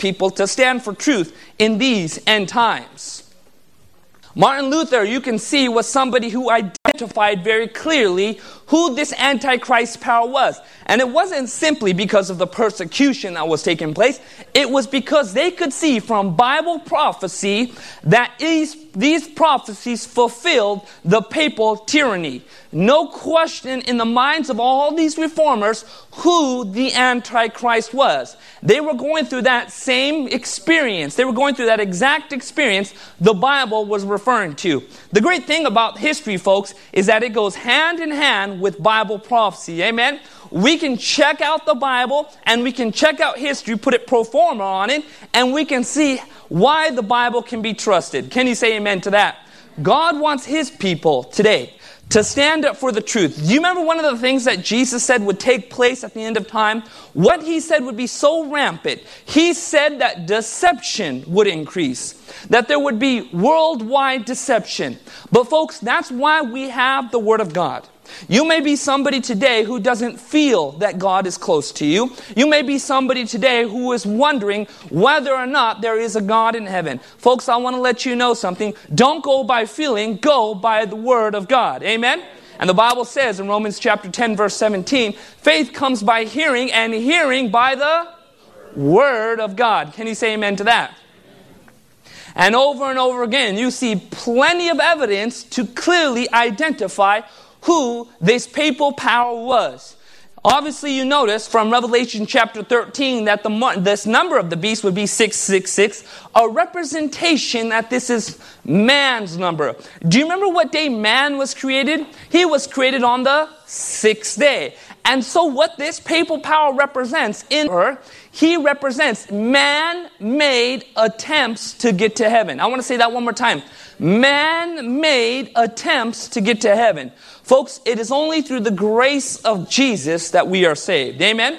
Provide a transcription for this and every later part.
people to stand for truth in these end times. Martin Luther, you can see, was somebody who identified very clearly who this Antichrist power was. And it wasn't simply because of the persecution that was taking place. It was because they could see from Bible prophecy that these prophecies fulfilled the papal tyranny. No question in the minds of all these reformers who the Antichrist was. They were going through that same experience. They were going through that exact experience the Bible was referring to. The great thing about history, folks, is that it goes hand in hand with Bible prophecy. Amen? We can check out the Bible and we can check out history, put it pro forma on it, and we can see why the Bible can be trusted. Can you say amen to that? God wants His people today to stand up for the truth. Do you remember one of the things that Jesus said would take place at the end of time? What He said would be so rampant. He said that deception would increase, that there would be worldwide deception. But folks, that's why we have the Word of God. You may be somebody today who doesn't feel that God is close to you. You may be somebody today who is wondering whether or not there is a God in heaven. Folks, I want to let you know something. Don't go by feeling, go by the Word of God. Amen? And the Bible says in Romans chapter 10 verse 17, faith comes by hearing and hearing by the Word of God. Can you say amen to that? And over again, you see plenty of evidence to clearly identify who this papal power was. Obviously, you notice from Revelation chapter 13 that this number of the beast would be 666, a representation that this is man's number. Do you remember what day man was created? He was created on the 6th day. And so what this papal power represents in her, he represents man-made attempts to get to heaven. I want to say that one more time. Man-made attempts to get to heaven. Folks, it is only through the grace of Jesus that we are saved. Amen?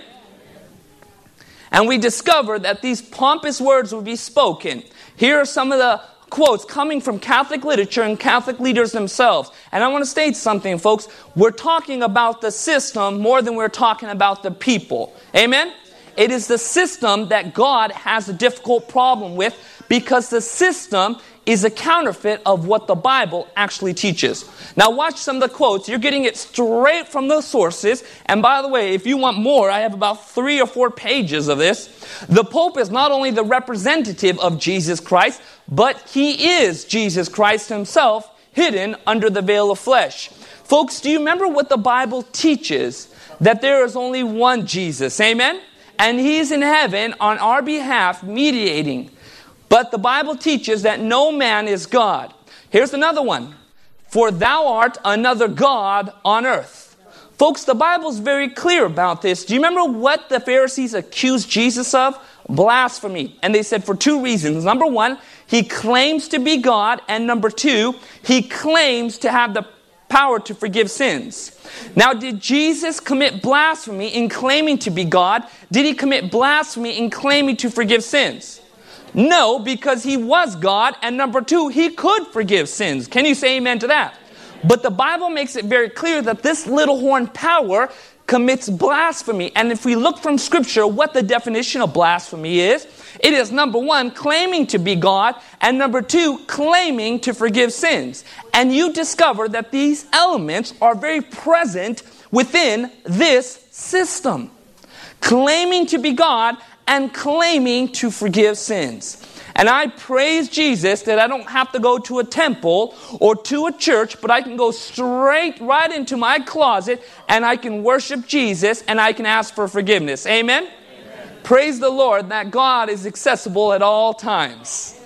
And we discover that these pompous words would be spoken. Here are some of the quotes coming from Catholic literature and Catholic leaders themselves. And I want to state something, folks. We're talking about the system more than we're talking about the people. Amen? It is the system that God has a difficult problem with, because the system is a counterfeit of what the Bible actually teaches. Now watch some of the quotes. You're getting it straight from the sources. And by the way, if you want more, I have about 3 or 4 pages of this. The Pope is not only the representative of Jesus Christ, but he is Jesus Christ himself, hidden under the veil of flesh. Folks, do you remember what the Bible teaches? That there is only one Jesus. Amen? And he's in heaven on our behalf mediating. But the Bible teaches that no man is God. Here's another one. For thou art another God on earth. Folks, the Bible's very clear about this. Do you remember what the Pharisees accused Jesus of? Blasphemy. And they said for 2 reasons. Number 1, he claims to be God. And number 2, he claims to have the power to forgive sins. Now, did Jesus commit blasphemy in claiming to be God? Did he commit blasphemy in claiming to forgive sins? No, because he was God, and number 2, he could forgive sins. Can you say amen to that? But the Bible makes it very clear that this little horn power commits blasphemy. And if we look from Scripture what the definition of blasphemy is, it is number 1, claiming to be God, and number 2, claiming to forgive sins. And you discover that these elements are very present within this system. Claiming to be God and claiming to forgive sins. And I praise Jesus that I don't have to go to a temple or to a church, but I can go straight right into my closet and I can worship Jesus and I can ask for forgiveness. Amen? Amen. Praise the Lord that God is accessible at all times.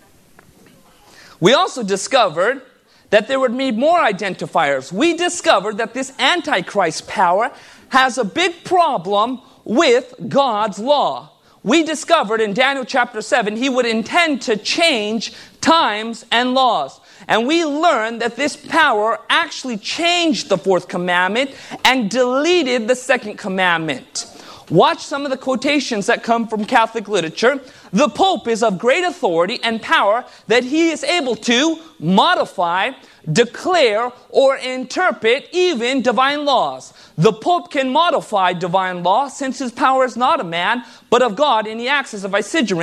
We also discovered that there would be more identifiers. We discovered that this Antichrist power has a big problem with God's law. We discovered in Daniel chapter 7, he would intend to change times and laws. And we learned that this power actually changed the 4th commandment and deleted the 2nd commandment. Watch some of the quotations that come from Catholic literature. The Pope is of great authority and power that he is able to modify, declare, or interpret even divine laws. The Pope can modify divine law since his power is not of man, but of God, and he acts as a vicegerent